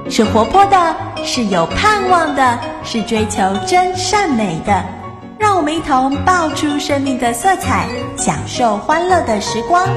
是活泼的，是有盼望的，是追求真善美的。让我们一同爆出生命的色彩，享受欢乐的时光。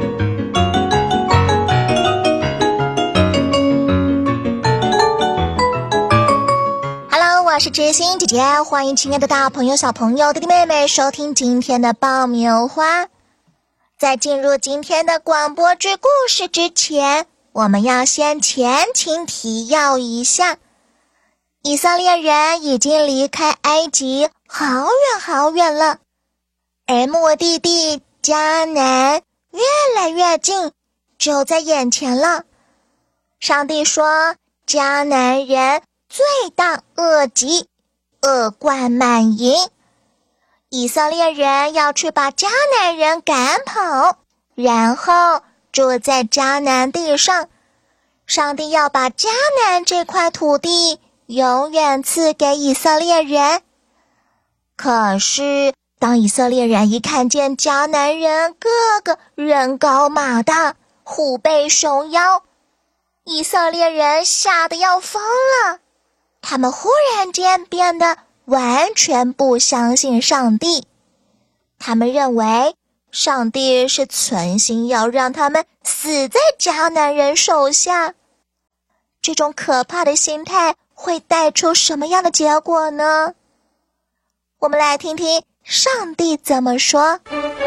我是知心姐姐，欢迎亲爱的大朋友、小朋友、弟弟妹妹收听今天的爆米花。在进入今天的广播剧故事之前，我们要先前情提要一下。以色列人已经离开埃及好远好远了，而目的地迦南越来越近，就在眼前了。上帝说，迦南人罪大恶极，恶贯满盈。以色列人要去把迦南人赶跑，然后住在迦南地上。上帝要把迦南这块土地永远赐给以色列人。可是当以色列人一看见迦南人个个人高马大，虎背熊腰，以色列人吓得要疯了。他们忽然间变得完全不相信上帝，他们认为上帝是存心要让他们死在迦南人手下。这种可怕的心态会带出什么样的结果呢？我们来听听上帝怎么说。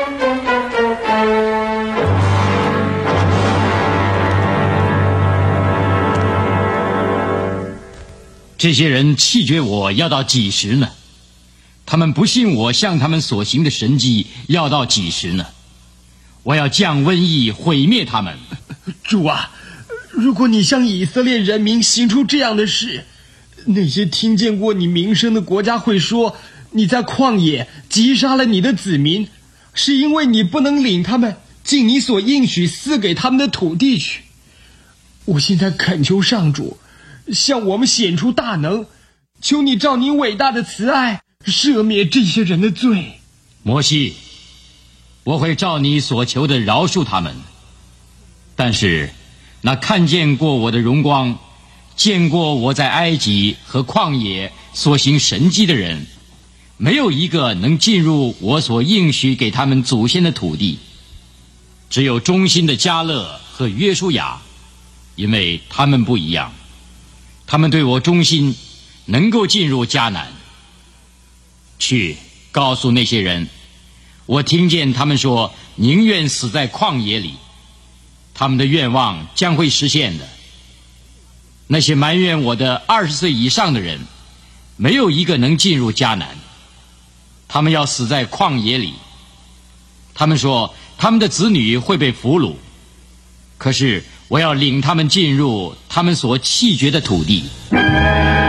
这些人弃绝我要到几时呢？他们不信我向他们所行的神迹要到几时呢？我要降瘟疫毁灭他们。 主啊，如果你向以色列人民行出这样的事，那些听见过你名声的国家会说，你在旷野击杀了你的子民，是因为你不能领他们进你所应许赐给他们的土地去。我现在恳求上主向我们显出大能，求你照你伟大的慈爱赦免这些人的罪。 摩西，我会照你所求的饶恕他们，但是那看见过我的荣光，见过我在埃及和旷野所行神迹的人，没有一个能进入我所应许给他们祖先的土地，只有忠心的迦勒和约书亚，因为他们不一样，他们对我忠心，能够进入迦南。去告诉那些人，我听见他们说宁愿死在旷野里，他们的愿望将会实现的。那些埋怨我的20岁以上的人，没有一个能进入迦南，他们要死在旷野里。他们说他们的子女会被俘虏，可是我要领他们进入他们所弃绝的土地。